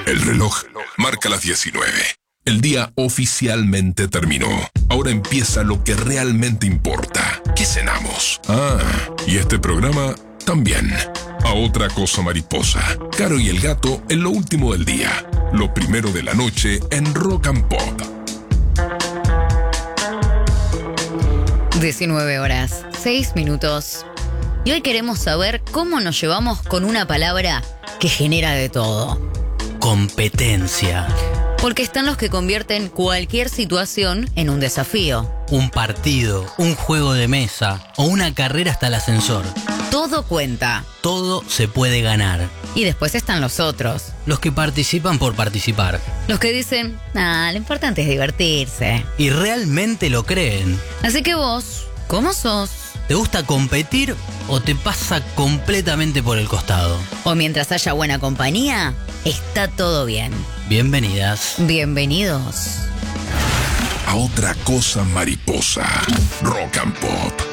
El reloj marca las 19. El día oficialmente terminó. Ahora empieza lo que realmente importa. ¿Qué cenamos? Y este programa también. A otra cosa mariposa. Caro y el gato en lo último del día. Lo primero de la noche en Rock and Pop. 19 horas, 6 minutos. Y hoy queremos saber cómo nos llevamos con una palabra que genera de todo. Competencia. Porque están los que convierten cualquier situación en un desafío. Un partido, un juego de mesa o una carrera hasta el ascensor. Todo cuenta. Todo se puede ganar. Y después están los otros. Los que participan por participar. Los que dicen, lo importante es divertirse. Y realmente lo creen. Así que vos, ¿cómo sos? ¿Te gusta competir o te pasa completamente por el costado? O mientras haya buena compañía, está todo bien. Bienvenidas. Bienvenidos. A otra cosa mariposa. Rock and Pop.